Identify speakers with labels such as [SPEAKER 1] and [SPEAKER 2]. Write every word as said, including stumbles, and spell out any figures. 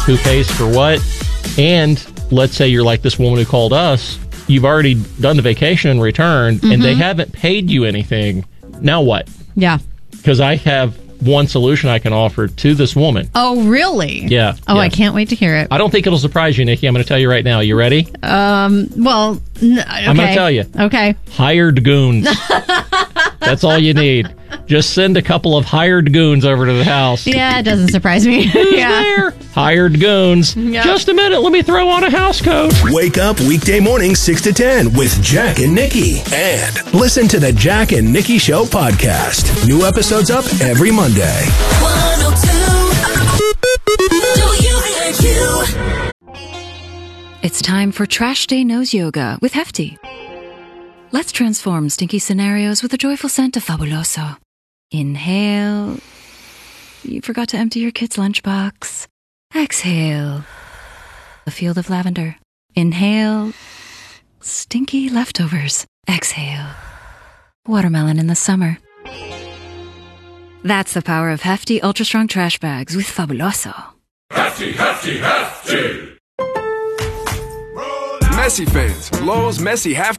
[SPEAKER 1] who pays for what. And let's say you're like this woman who called us. You've already done the vacation and returned, mm-hmm. and they haven't paid you anything. Now what?
[SPEAKER 2] Yeah.
[SPEAKER 1] Because I have one solution I can offer to this woman.
[SPEAKER 2] Oh, really?
[SPEAKER 1] Yeah.
[SPEAKER 2] Oh,
[SPEAKER 1] yeah.
[SPEAKER 2] I can't wait to hear it.
[SPEAKER 1] I don't think it'll surprise you, Nikki. I'm going to tell you right now. You ready?
[SPEAKER 2] Um. Well, n- okay.
[SPEAKER 1] I'm going to tell you.
[SPEAKER 2] Okay.
[SPEAKER 1] Hired goons. That's all you need. Just send a couple of hired goons over to the house.
[SPEAKER 2] Yeah, it doesn't surprise me.
[SPEAKER 1] Who's
[SPEAKER 2] yeah.
[SPEAKER 1] there? Hired goons. Yep. Just a minute. Let me throw on a house coat.
[SPEAKER 3] Wake up weekday mornings six to ten with Jack and Nikki. And listen to the Jack and Nikki Show podcast. New episodes up every Monday. one oh two W A Q.
[SPEAKER 4] It's time for Trash Day Nose Yoga with Hefty. Let's transform stinky scenarios with a joyful scent of Fabuloso. Inhale. You forgot to empty your kid's lunchbox. Exhale. A field of lavender. Inhale. Stinky leftovers. Exhale. Watermelon in the summer. That's the power of Hefty Ultra Strong Trash Bags with Fabuloso.
[SPEAKER 5] Hefty, Hefty, Hefty!
[SPEAKER 6] Messi fans, Lowe's Messi Halftime